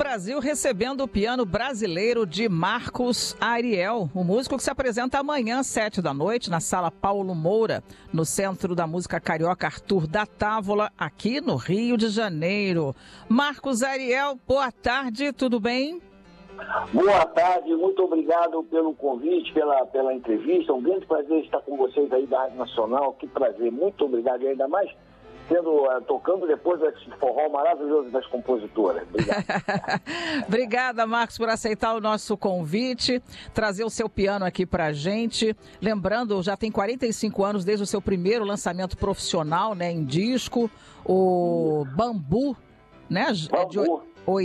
Brasil recebendo o piano brasileiro de Marcos Ariel, o músico que se apresenta amanhã às 19h na Sala Paulo Moura, no Centro da Música Carioca Arthur da Távola, aqui no Rio de Janeiro. Marcos Ariel, boa tarde, tudo bem? Boa tarde, muito obrigado pelo convite, pela entrevista. Um grande prazer estar com vocês aí da Rádio Nacional. Que prazer, muito obrigado. E ainda mais tocando depois desse forró maravilhoso das compositoras. Obrigado. Obrigada, Marcos, por aceitar o nosso convite, trazer o seu piano aqui pra gente. Lembrando, já tem 45 anos desde o seu primeiro lançamento profissional, né, em disco, o Bambu, né? Bambu.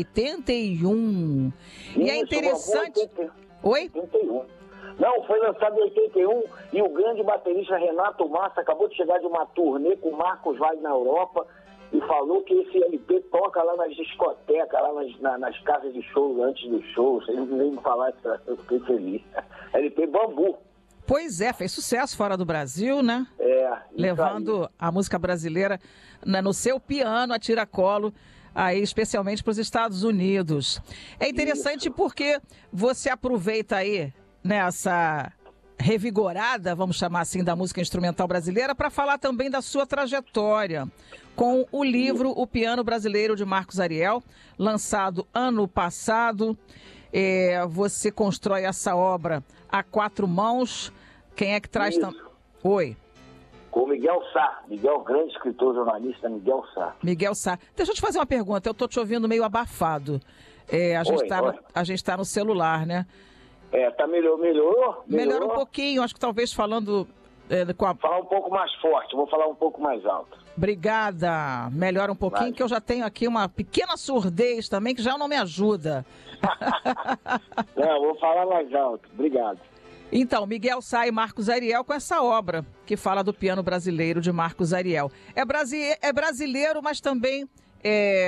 81. Isso, e é interessante... Bambu, Oi? 81. Não, foi lançado em 81 e o grande baterista Renato Massa acabou de chegar de uma turnê com o Marcos Vaz na Europa e falou que esse LP toca lá nas discotecas, lá nas casas de show, antes dos shows. Ele veio me falar isso, eu fiquei feliz. LP Bambu. Pois é, fez sucesso fora do Brasil, né? Levando a música brasileira no seu piano a tiracolo, aí especialmente para os Estados Unidos. É interessante porque você aproveita aí nessa revigorada, vamos chamar assim, da música instrumental brasileira, para falar também da sua trajetória com o livro O Piano Brasileiro de Marcos Ariel, lançado ano passado. Você constrói essa obra a 4 mãos. Quem é que traz... Oi. Com o Miguel Sá. Miguel, grande escritor, jornalista, Miguel Sá. Miguel Sá. Deixa eu te fazer uma pergunta, eu estou te ouvindo meio abafado. A gente está no celular, né? Melhorou? Melhorou um pouquinho, acho que talvez falando... Falar um pouco mais forte, vou falar um pouco mais alto. Obrigada. Melhora um pouquinho, que eu já tenho aqui uma pequena surdez também, que já não me ajuda. Não, vou falar mais alto. Obrigado. Então, Miguel Sá e Marcos Ariel com essa obra que fala do piano brasileiro de Marcos Ariel. É brasileiro, mas também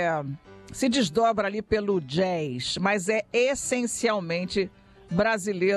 se desdobra ali pelo jazz, mas é essencialmente brasileiro.